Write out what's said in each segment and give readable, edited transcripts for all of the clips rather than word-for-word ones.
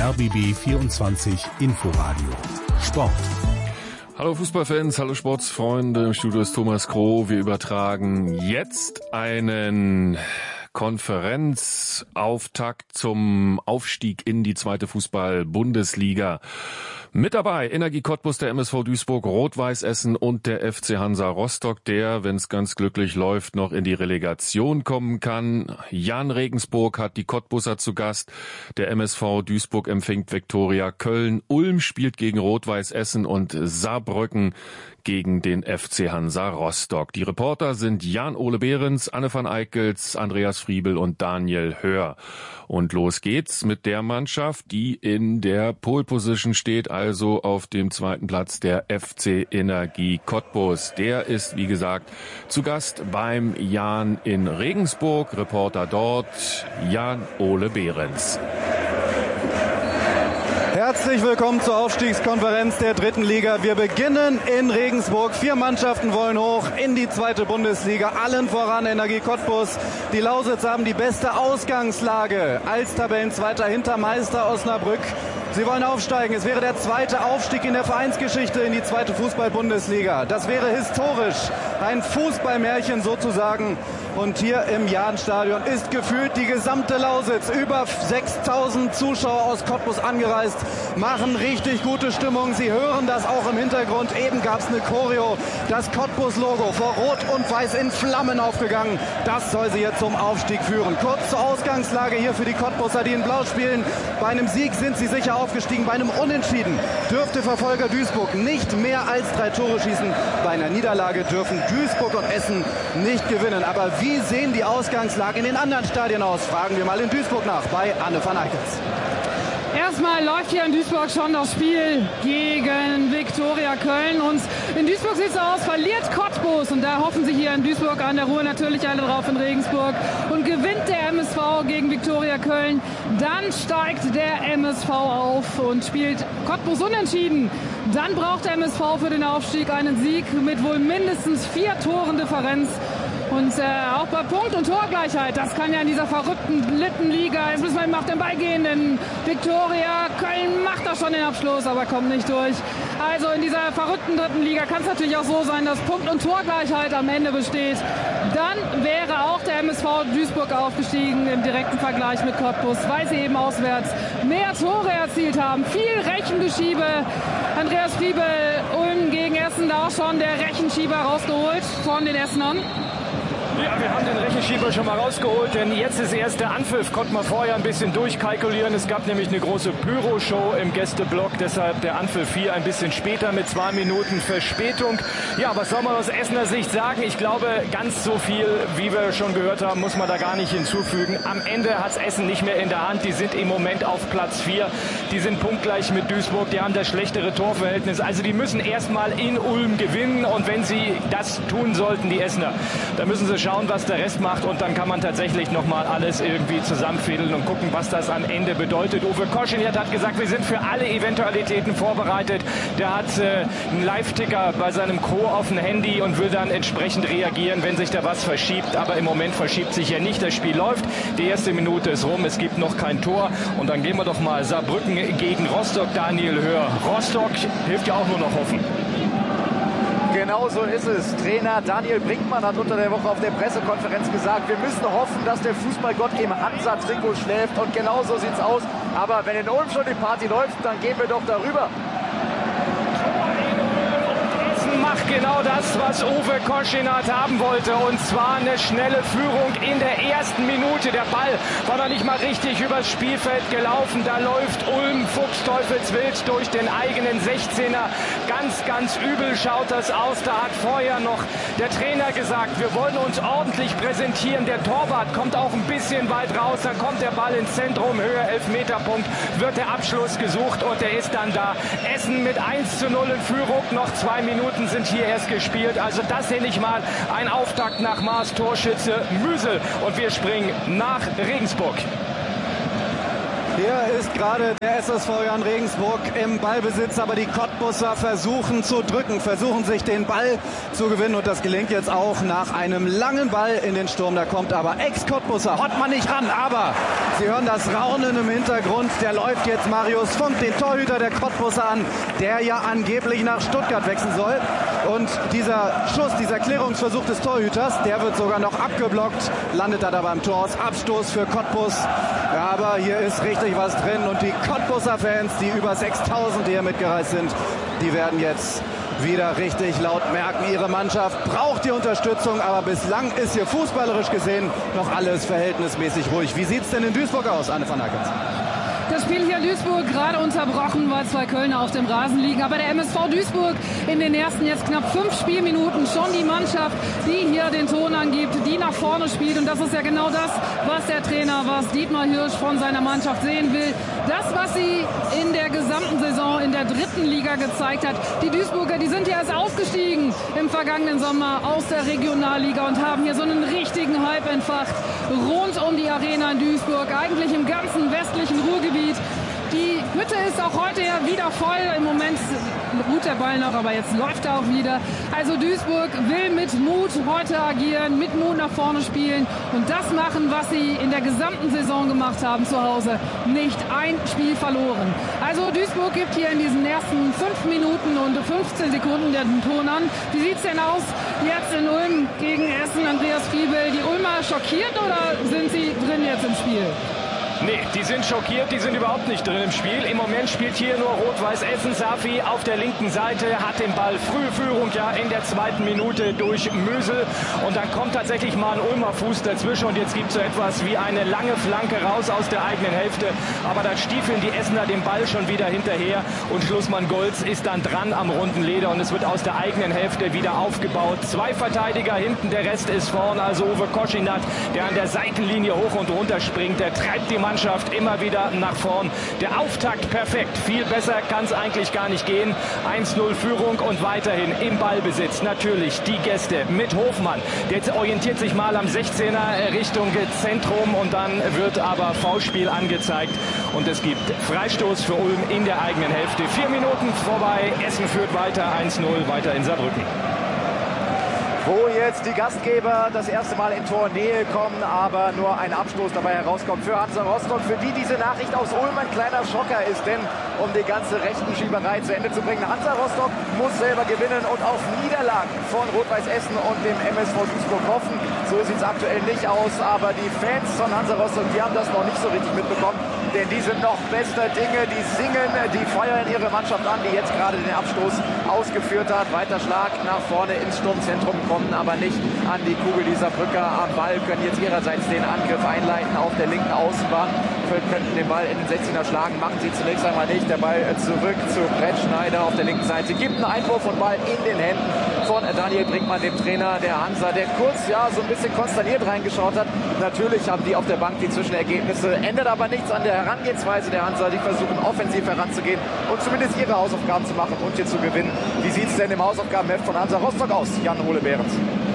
RBB 24 Inforadio Sport. Hallo Fußballfans, hallo Sportsfreunde, im Studio ist Thomas Kroh. Wir übertragen jetzt einen Konferenzauftakt zum Aufstieg in die zweite Fußball-Bundesliga. Mit dabei Energie Cottbus, der MSV Duisburg, Rot-Weiß Essen und der FC Hansa Rostock, der, wenn es ganz glücklich läuft, noch in die Relegation kommen kann. Jan Regensburg hat die Cottbuser zu Gast. Der MSV Duisburg empfängt Viktoria Köln. Ulm spielt gegen Rot-Weiß Essen und Saarbrücken gegen den FC Hansa Rostock. Die Reporter sind Jan-Ole Behrens, Anne van Eickels, Andreas Friebel und Daniel Hör. Und los geht's mit der Mannschaft, die in der Pole Position steht, also auf dem zweiten Platz, der FC Energie Cottbus. Der ist, wie gesagt, zu Gast beim Jan in Regensburg. Reporter dort, Jan-Ole Behrens. Herzlich willkommen zur Aufstiegskonferenz der dritten Liga. Wir beginnen in Regensburg. 4 Mannschaften wollen hoch in die zweite Bundesliga. Allen voran Energie Cottbus. Die Lausitz haben die beste Ausgangslage als Tabellenzweiter hinter Meister Osnabrück. Sie wollen aufsteigen. Es wäre der zweite Aufstieg in der Vereinsgeschichte in die zweite Fußball-Bundesliga. Das wäre historisch. Ein Fußballmärchen sozusagen. Und hier im Jahnstadion ist gefühlt die gesamte Lausitz. Über 6.000 Zuschauer aus Cottbus angereist, machen richtig gute Stimmung. Sie hören das auch im Hintergrund. Eben gab es eine Choreo. Das Cottbus-Logo vor Rot und Weiß in Flammen aufgegangen. Das soll sie jetzt zum Aufstieg führen. Kurz zur Ausgangslage hier für die Cottbuser, die in Blau spielen. Bei einem Sieg sind sie sicher aufgestiegen. Bei einem Unentschieden dürfte Verfolger Duisburg nicht mehr als 3 Tore schießen. Bei einer Niederlage dürfen Duisburg und Essen nicht gewinnen. Aber wie sehen die Ausgangslagen in den anderen Stadien aus? Fragen wir mal in Duisburg nach bei Anne van Eickels. Erstmal läuft hier in Duisburg schon das Spiel gegen Viktoria Köln. Und in Duisburg sieht es aus, verliert Cottbus. Und da hoffen sie hier in Duisburg an der Ruhe natürlich alle drauf in Regensburg. Und gewinnt der MSV gegen Viktoria Köln, dann steigt der MSV auf und spielt Cottbus unentschieden. Dann braucht der MSV für den Aufstieg einen Sieg mit wohl mindestens 4 Toren Differenz. Und auch bei Punkt- und Torgleichheit, das kann ja in dieser verrückten dritten Liga, jetzt müssen wir ihm auf den Ball gehen, denn Viktoria Köln macht da schon den Abschluss, aber kommt nicht durch. Also in dieser verrückten dritten Liga kann es natürlich auch so sein, dass Punkt- und Torgleichheit am Ende besteht. Dann wäre auch der MSV Duisburg aufgestiegen im direkten Vergleich mit Cottbus, weil sie eben auswärts mehr Tore erzielt haben. Viel Rechengeschiebe. Andreas Friebel, Ulm gegen Essen, da auch schon der Rechenschieber rausgeholt von den Essenern. Ja, wir haben den Rechenschieber schon mal rausgeholt, denn jetzt ist erst der Anpfiff. Konnte man vorher ein bisschen durchkalkulieren. Es gab nämlich eine große Pyro-Show im Gästeblock, deshalb der Anpfiff hier ein bisschen später mit 2 Minuten Verspätung. Ja, was soll man aus Essener Sicht sagen? Ich glaube, ganz so viel, wie wir schon gehört haben, muss man da gar nicht hinzufügen. Am Ende hat es Essen nicht mehr in der Hand. Die sind im Moment auf Platz 4. Die sind punktgleich mit Duisburg. Die haben das schlechtere Torverhältnis. Also die müssen erstmal in Ulm gewinnen. Und wenn sie das tun sollten, die Essener, dann müssen sie schauen, was der Rest macht, und dann kann man tatsächlich nochmal alles irgendwie zusammenfädeln und gucken, was das am Ende bedeutet. Uwe Koschiniat hat gesagt, wir sind für alle Eventualitäten vorbereitet. Der hat einen Live-Ticker bei seinem Co. auf dem Handy und will dann entsprechend reagieren, wenn sich da was verschiebt. Aber im Moment verschiebt sich ja nicht. Das Spiel läuft. Die erste Minute ist rum. Es gibt noch kein Tor. Und dann gehen wir doch mal Saarbrücken gegen Rostock. Daniel Hör. Rostock hilft ja auch nur noch hoffen. Genau so ist es. Trainer Daniel Brinkmann hat unter der Woche auf der Pressekonferenz gesagt, wir müssen hoffen, dass der Fußballgott im Hansa-Trikot schläft. Und genau so sieht's aus. Aber wenn in Ulm schon die Party läuft, dann gehen wir doch darüber. Macht genau das, was Uwe Koschiniat haben wollte, und zwar eine schnelle Führung in der ersten Minute. Der Ball war noch nicht mal richtig übers Spielfeld gelaufen. Da läuft Ulm fuchsteufelswild durch den eigenen 16er. Ganz, ganz übel schaut das aus. Da hat vorher noch der Trainer gesagt, wir wollen uns ordentlich präsentieren. Der Torwart kommt auch ein bisschen weit raus. Dann kommt der Ball ins Zentrum, Höhe Elfmeterpunkt, wird der Abschluss gesucht und der ist dann da. Essen mit 1:0 in Führung, noch 2 Minuten sind hier erst gespielt. Also das nenne ich mal ein Auftakt nach Maß Torschütze Müsel. Und wir springen nach Regensburg. Hier ist gerade der SSV Jan Regensburg im Ballbesitz, aber die Cottbusser versuchen zu drücken, versuchen sich den Ball zu gewinnen und das gelingt jetzt auch nach einem langen Ball in den Sturm. Da kommt aber Ex-Cottbusser Hottmann nicht ran, aber Sie hören das Raunen im Hintergrund. Der läuft jetzt Marius Funk, den Torhüter der Cottbusser an, der ja angeblich nach Stuttgart wechseln soll. Und dieser Schuss, dieser Klärungsversuch des Torhüters, der wird sogar noch abgeblockt, landet da beim Tor aus. Abstoß für Cottbus. Ja, aber hier ist richtig was drin und die Cottbusser Fans, die über 6000 hier mitgereist sind, die werden jetzt wieder richtig laut merken, ihre Mannschaft braucht die Unterstützung, aber bislang ist hier fußballerisch gesehen noch alles verhältnismäßig ruhig. Wie sieht es denn in Duisburg aus, Anne van Ackens? Das Spiel hier in Duisburg gerade unterbrochen, weil 2 Kölner auf dem Rasen liegen. Aber der MSV Duisburg in den ersten jetzt knapp 5 Spielminuten schon die Mannschaft, die hier den Ton angibt, die nach vorne spielt. Und das ist ja genau das, was der Trainer, was Dietmar Hirsch von seiner Mannschaft sehen will. Das, was sie in der gesamten Saison in der 3. Liga gezeigt hat. Die Duisburger, die sind ja erst aufgestiegen im vergangenen Sommer aus der Regionalliga und haben hier so einen richtigen Hype entfacht rund um die Arena in Duisburg, eigentlich im ganzen westlichen Ruhrgebiet. Die Hütte ist auch heute ja wieder voll. Im Moment ruht der Ball noch, aber jetzt läuft er auch wieder. Also Duisburg will mit Mut heute agieren, mit Mut nach vorne spielen und das machen, was sie in der gesamten Saison gemacht haben zu Hause. Nicht ein Spiel verloren. Also Duisburg gibt hier in diesen ersten 5 Minuten und 15 Sekunden den Ton an. Wie sieht es denn aus jetzt in Ulm gegen Essen? Andreas Friebel, die Ulmer schockiert oder sind sie drin jetzt im Spiel? Nee, die sind schockiert, die sind überhaupt nicht drin im Spiel. Im Moment spielt hier nur Rot-Weiß Essen. Safi auf der linken Seite hat den Ball, Frühführung ja in der 2. Minute durch Mösel. Und dann kommt tatsächlich mal ein Ulmer Fuß dazwischen und jetzt gibt es so etwas wie eine lange Flanke raus aus der eigenen Hälfte. Aber dann stiefeln die Essener den Ball schon wieder hinterher und Schlussmann Golz ist dann dran am runden Leder und es wird aus der eigenen Hälfte wieder aufgebaut. 2 Verteidiger hinten, der Rest ist vorn. Also Uwe Koschinat, der an der Seitenlinie hoch und runter springt, der treibt die Mannschaft immer wieder nach vorn. Der Auftakt perfekt. Viel besser kann es eigentlich gar nicht gehen. 1-0 Führung und weiterhin im Ballbesitz. Natürlich die Gäste mit Hofmann. Der orientiert sich mal am 16er Richtung Zentrum und dann wird aber Foulspiel angezeigt. Und es gibt Freistoß für Ulm in der eigenen Hälfte. 4 Minuten vorbei. Essen führt weiter 1-0 weiter in Saarbrücken. Wo jetzt die Gastgeber das erste Mal in Tornähe kommen, aber nur ein Abstoß dabei herauskommt für Hansa Rostock, für die diese Nachricht aus Ulm ein kleiner Schocker ist, denn um die ganze rechten Schieberei zu Ende zu bringen, Hansa Rostock muss selber gewinnen und auf Niederlagen von Rot-Weiß Essen und dem MSV Duisburg hoffen. So sieht es aktuell nicht aus, aber die Fans von Hansa Rostock, die haben das noch nicht so richtig mitbekommen, denn die sind noch bester Dinge, die singen, die feuern ihre Mannschaft an, die jetzt gerade den Abstoß ausgeführt hat. Weiter Schlag nach vorne ins Sturmzentrum, kommen aber nicht an die Kugel dieser Brücker am Ball, können jetzt ihrerseits den Angriff einleiten auf der linken Außenbahn, könnten den Ball in den 16er schlagen, machen sie zunächst einmal nicht. Der Ball zurück zu Brett Schneider auf der linken Seite, gibt einen Einwurf und Ball in den Händen von Daniel Brinkmann, dem Trainer der Hansa, der kurz so ein bisschen konsterniert reingeschaut hat. Natürlich haben die auf der Bank die Zwischenergebnisse, ändert aber nichts an der Herangehensweise der Hansa. Die versuchen offensiv heranzugehen und zumindest ihre Hausaufgaben zu machen und hier zu gewinnen. Wie sieht es denn im Hausaufgabenheft von Hansa Rostock aus? Jan Ole Behrens.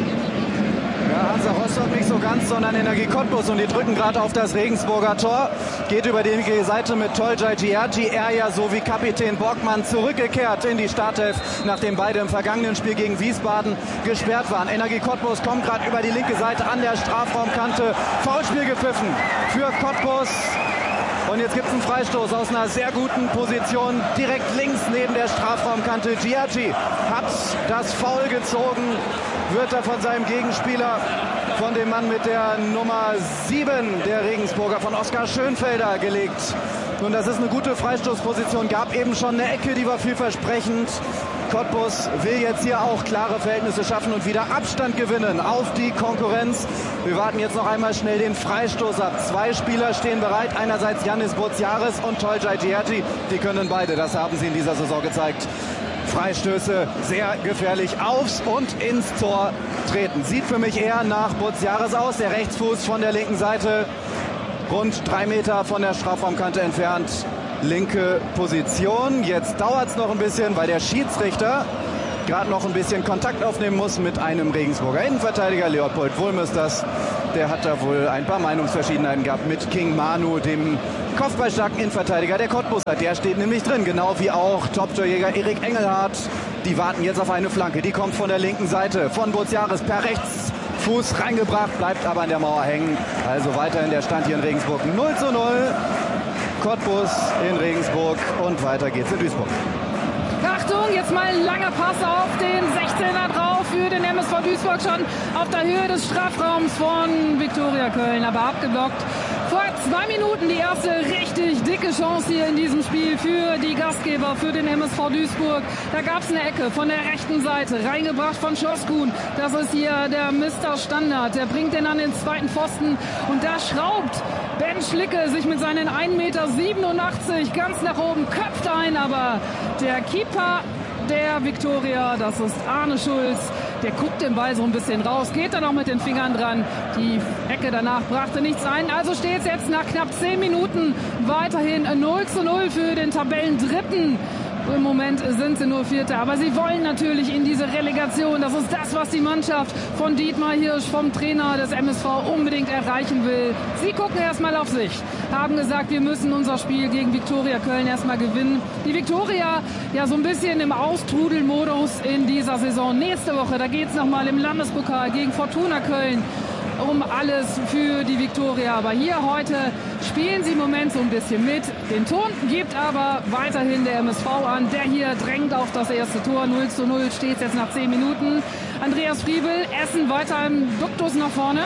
Ja, Hansa Rostock nicht so ganz, sondern Energie Cottbus und die drücken gerade auf das Regensburger Tor. Geht über die linke Seite mit Tolgay Giargi. Er ja so wie Kapitän Borgmann zurückgekehrt in die Startelf, nachdem beide im vergangenen Spiel gegen Wiesbaden gesperrt waren. Energie Cottbus kommt gerade über die linke Seite an der Strafraumkante. Foulspiel gepfiffen für Cottbus. Und jetzt gibt es einen Freistoß aus einer sehr guten Position, direkt links neben der Strafraumkante. Giargi hat das Foul gezogen, wird er von seinem Gegenspieler, von dem Mann mit der Nummer 7 der Regensburger, von Oskar Schönfelder gelegt. Und das ist eine gute Freistoßposition, gab eben schon eine Ecke, die war vielversprechend. Cottbus will jetzt hier auch klare Verhältnisse schaffen und wieder Abstand gewinnen auf die Konkurrenz. Wir warten jetzt noch einmal schnell den Freistoß ab. 2 Spieler stehen bereit, einerseits Yannis Boutsiaris und Tolgay Giargi. Die können beide, das haben sie in dieser Saison gezeigt. Freistöße sehr gefährlich aufs und ins Tor treten. Sieht für mich eher nach Boutsiaris aus, der Rechtsfuß von der linken Seite, rund 3 Meter von der Strafraumkante entfernt. Linke Position. Jetzt dauert es noch ein bisschen, weil der Schiedsrichter gerade noch ein bisschen Kontakt aufnehmen muss mit einem Regensburger Innenverteidiger. Leopold Wulm ist das. Der hat da wohl ein paar Meinungsverschiedenheiten gehabt mit King Manu, dem kopfballstarken Innenverteidiger der Cottbusser. Der steht nämlich drin, genau wie auch Top-Torjäger Erik Engelhardt. Die warten jetzt auf eine Flanke. Die kommt von der linken Seite von Bozjaris per rechts. Fuß reingebracht, bleibt aber an der Mauer hängen. Also weiterhin der Stand hier in Regensburg 0:0. Cottbus in Regensburg und weiter geht's in Duisburg. Achtung, jetzt mal ein langer Pass auf den 16er drauf für den MSV Duisburg, schon auf der Höhe des Strafraums von Viktoria Köln, aber abgeblockt. Vor 2 Minuten die erste richtig dicke Chance hier in diesem Spiel für die Gastgeber, für den MSV Duisburg. Da gab es eine Ecke von der rechten Seite, reingebracht von Schoskun. Das ist hier der Mr. Standard. Der bringt den an den zweiten Pfosten und da schraubt Ben Schlicke sich mit seinen 1,87 Meter ganz nach oben, köpft ein, aber der Keeper der Viktoria, das ist Arne Schulz, der guckt den Ball so ein bisschen raus, geht dann auch mit den Fingern dran. Die Ecke danach brachte nichts ein, also steht es jetzt nach knapp 10 Minuten weiterhin 0:0 für den Tabellendritten. Im Moment sind sie nur Vierter, aber sie wollen natürlich in diese Relegation. Das ist das, was die Mannschaft von Dietmar Hirsch, vom Trainer des MSV, unbedingt erreichen will. Sie gucken erstmal auf sich, haben gesagt, wir müssen unser Spiel gegen Viktoria Köln erstmal gewinnen. Die Viktoria ja so ein bisschen im Austrudelmodus in dieser Saison. Nächste Woche, da geht es nochmal im Landespokal gegen Fortuna Köln um alles für die Viktoria. Aber hier heute spielen sie im Moment so ein bisschen mit. Den Ton gibt aber weiterhin der MSV an. Der hier drängt auf das erste Tor. 0:0 steht es jetzt nach 10 Minuten. Andreas Friebel, Essen weiter im Duktus nach vorne.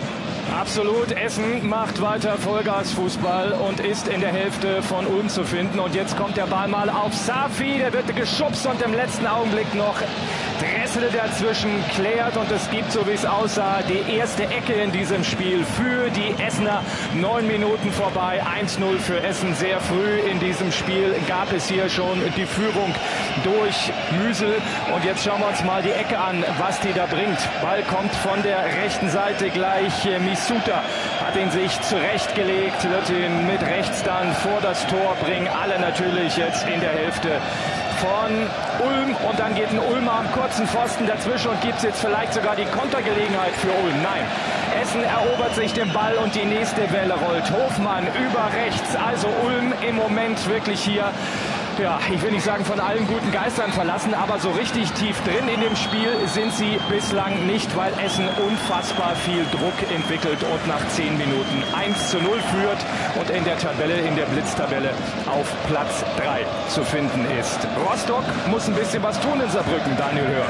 Absolut, Essen macht weiter Vollgasfußball und ist in der Hälfte von Ulm zu finden. Und jetzt kommt der Ball mal auf Safi, der wird geschubst und im letzten Augenblick noch Dressel dazwischen klärt. Und es gibt, so wie es aussah, die erste Ecke in diesem Spiel für die Essener. 9 Minuten vorbei, 1:0 für Essen. Sehr früh in diesem Spiel gab es hier schon die Führung durch Müsel. Und jetzt schauen wir uns mal die Ecke an, was die da bringt. Ball kommt von der rechten Seite gleich. Misuta hat ihn sich zurechtgelegt, wird ihn mit rechts dann vor das Tor bringen. Alle natürlich jetzt in der Hälfte von Ulm und dann geht ein Ulmer am kurzen Pfosten dazwischen und gibt es jetzt vielleicht sogar die Kontergelegenheit für Ulm. Nein, Essen erobert sich den Ball und die nächste Welle rollt. Hofmann über rechts, also Ulm im Moment wirklich hier, ja, ich will nicht sagen von allen guten Geistern verlassen, aber so richtig tief drin in dem Spiel sind sie bislang nicht, weil Essen unfassbar viel Druck entwickelt und nach 10 Minuten 1:0 führt und in der Tabelle, in der Blitztabelle auf Platz 3 zu finden ist. Rostock muss ein bisschen was tun in Saarbrücken, Daniel Hör.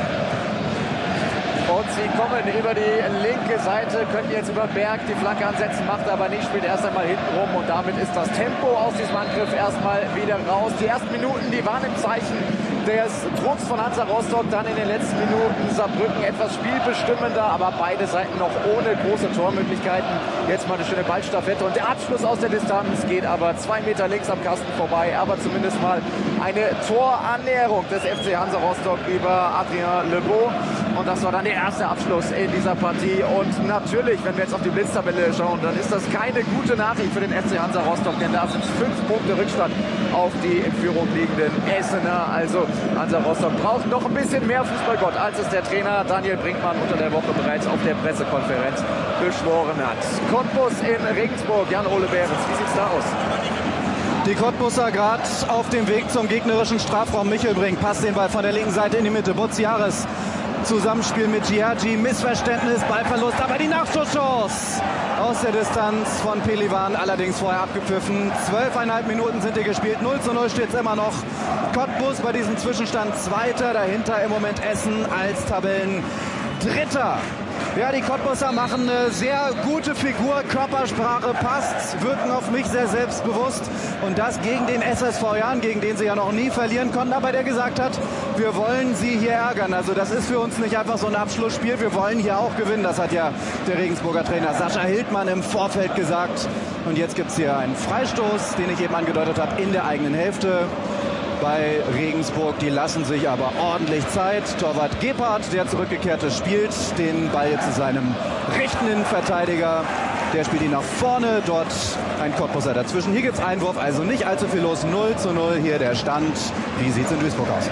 Und sie kommen über die linke Seite, können jetzt über Berg die Flanke ansetzen, macht aber nicht, spielt erst einmal hinten rum und damit ist das Tempo aus diesem Angriff erstmal wieder raus. Die ersten Minuten, die waren im Zeichen des Drucks von Hansa Rostock, dann in den letzten Minuten Saarbrücken etwas spielbestimmender, aber beide Seiten noch ohne große Tormöglichkeiten. Jetzt mal eine schöne Ballstaffette und der Abschluss aus der Distanz geht aber 2 Meter links am Kasten vorbei, aber zumindest mal eine Torannäherung des FC Hansa Rostock über Adrien Lebeau. Und das war dann der erste Abschluss in dieser Partie. Und natürlich, wenn wir jetzt auf die Blitztabelle schauen, dann ist das keine gute Nachricht für den FC Hansa Rostock, denn da sind 5 Punkte Rückstand auf die in Führung liegenden Essener. Also Hansa Rostock braucht noch ein bisschen mehr Fußballgott, als es der Trainer Daniel Brinkmann unter der Woche bereits auf der Pressekonferenz beschworen hat. Cottbus in Regensburg, Jan-Ole Behrens, wie sieht's da aus? Die Cottbusser gerade auf dem Weg zum gegnerischen Strafraum. Michelbrink passt den Ball von der linken Seite in die Mitte. Bozjaris, Zusammenspiel mit Giagi, Missverständnis, Ballverlust, aber die Nachschusschance aus der Distanz von Pelivan, allerdings vorher abgepfiffen. 12,5 Minuten sind hier gespielt, 0:0 steht es immer noch. Cottbus bei diesem Zwischenstand Zweiter, dahinter im Moment Essen als Tabellendritter. Ja, die Cottbusser machen eine sehr gute Figur, Körpersprache passt, wirken auf mich sehr selbstbewusst und das gegen den SSV Jahn, gegen den sie ja noch nie verlieren konnten, aber der gesagt hat, wir wollen sie hier ärgern. Also das ist für uns nicht einfach so ein Abschlussspiel, wir wollen hier auch gewinnen. Das hat ja der Regensburger Trainer Sascha Hildmann im Vorfeld gesagt. Und jetzt gibt es hier einen Freistoß, den ich eben angedeutet habe, in der eigenen Hälfte. Bei Regensburg, die lassen sich aber ordentlich Zeit. Torwart Gebhardt, der Zurückgekehrte, spielt den Ball jetzt zu seinem rechten Innenverteidiger. Der spielt ihn nach vorne, dort ein Cottbusser dazwischen. Hier gibt es Einwurf, also nicht allzu viel los. 0:0 hier der Stand. Wie sieht es in Duisburg aus?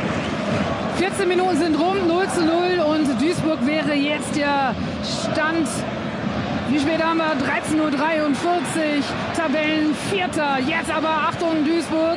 14 Minuten sind rum, 0:0 und Duisburg wäre jetzt der Stand Wie spät haben wir? 13:43 Uhr. Tabellenvierter. Jetzt aber Achtung Duisburg.